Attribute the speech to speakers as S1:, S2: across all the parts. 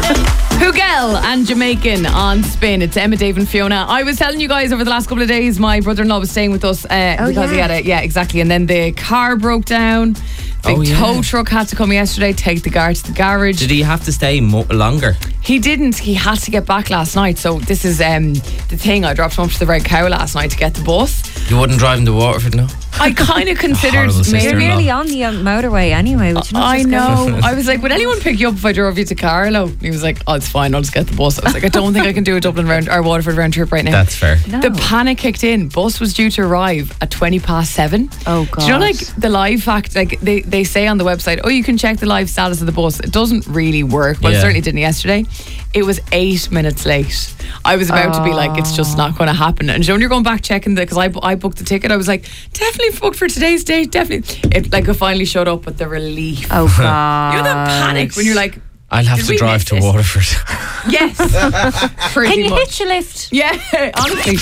S1: Hugel and Jamaican on Spin. It's Emma, Dave and Fiona. I was telling you guys over the last couple of days, my brother-in-law was staying with us because he had a, exactly. And then the car broke down. Big tow truck had to come yesterday, take the car to the garage.
S2: Did he have to stay longer?
S1: He didn't. He had to get back last night. So this is the thing. I dropped him up to the Red Cow last night to get the bus.
S2: You wouldn't drive him to Waterford, no?
S1: I kind of considered
S3: You're nearly on the motorway anyway.
S1: I know. I was like, would anyone pick you up if I drove you to Carlow? He was like, oh, it's fine, I'll just get the bus. I was like, I don't think I can do a Dublin round or Waterford round trip right now.
S2: That's fair.
S3: No.
S1: The panic kicked in. Bus was due to arrive at 7:20.
S3: Oh god.
S1: Do you know, like, the live fact, like they say on the website, oh, you can check the live status of the bus. It doesn't really work. Well, it certainly didn't yesterday. It was 8 minutes late. I was about to be like, it's just not going to happen. And when you're going back checking because I booked the ticket, I was like, definitely booked for today's date, definitely. It finally showed up with the relief.
S3: Oh god.
S1: You know that panic when you're like,
S2: I'll have to drive to Waterford.
S1: Yes.
S3: Can you hitch a lift?
S1: Yeah, honestly.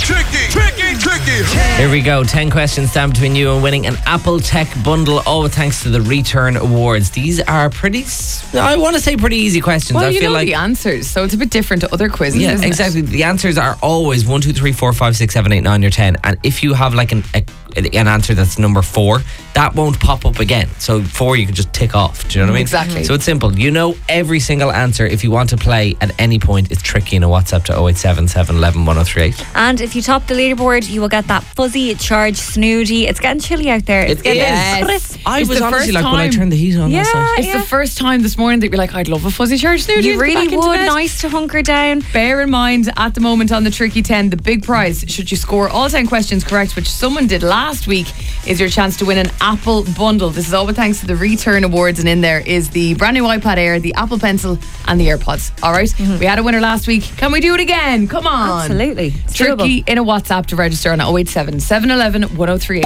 S4: Tricky.
S2: Here we go. 10 questions stand between you and winning an Apple Tech bundle, all thanks to the Return Awards. These are pretty, I want to say pretty easy questions.
S1: Well,
S2: I feel like
S1: the answers, so it's a bit different to other quizzes.
S2: Yeah,
S1: isn't
S2: exactly. The answers are always 1, 2, 3, 4, 5, 6, 7, 8, 9 or 10. And if you have like an answer that's number 4, that won't pop up again. So 4 you can just tick off. Do you know what I mean?
S1: Exactly.
S2: So it's simple. You know every single answer. If you want to play at any point, it's tricky in a WhatsApp to 087 711 1038.
S3: And if you top the leaderboard, you will get that fuzzy charge snooty. It's getting chilly out there. It's getting crisp.
S2: I
S1: It's
S2: was
S1: the
S2: honestly
S1: first
S2: like when I
S1: time.
S2: turned the heat on last night.
S1: It's the first time this morning that you're like, I'd love a fuzzy charge snooty.
S3: You really
S1: Back into
S3: would.
S1: bed.
S3: Nice to hunker down.
S1: Bear in mind, at the moment on the Tricky 10, the big prize, should you score all 10 questions correct, which someone did last week, is your chance to win an Apple bundle. This is all with thanks to the Return Awards, and in there is the brand new iPad Air, the Apple Pencil and the AirPods. Alright, we had a winner last week. Can we do it again? Come on.
S3: Absolutely. It's
S1: Tricky in a WhatsApp to register on 087 711 1038.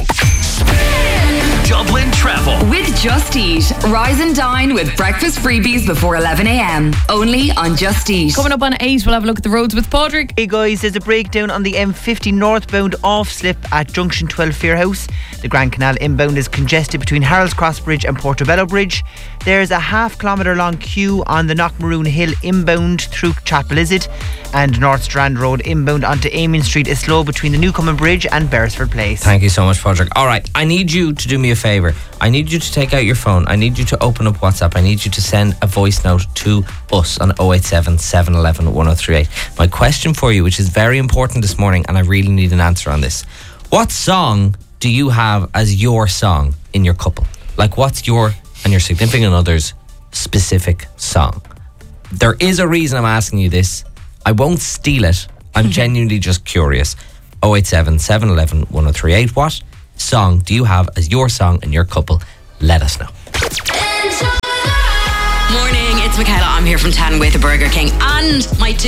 S4: Dublin Travel.
S5: With Just Eat. Rise and dine with breakfast freebies before 11 a.m. Only on Just Eat.
S1: Coming up on 8, we'll have a look at the roads with Padraig.
S6: Hey guys, there's a breakdown on the M50 northbound off slip at Junction 12 Fairhouse. The Grand Canal inbound is congested between Harold's Cross Bridge and Portobello Bridge. There's a half-kilometre long queue on the Knockmaroon Hill inbound through Chapel Izzard, and North Strand Road inbound onto Amen Street is slow between the Newcomen Bridge and Beresford Place.
S2: Thank you so much, Padraig. Alright, I need you to do me a favour. I need you to take out your phone. I need you to open up WhatsApp. I need you to send a voice note to us on 087 711 1038. My question for you, which is very important this morning, and I really need an answer on this. What song do you have as your song in your couple? Like, what's your and your significant other's specific song? There is a reason I'm asking you this. I won't steal it. I'm genuinely just curious. 087 711 1038. What song do you have as your song in your couple? Let us know.
S5: Morning, it's Michaela. I'm here from 10 with the Burger King. And my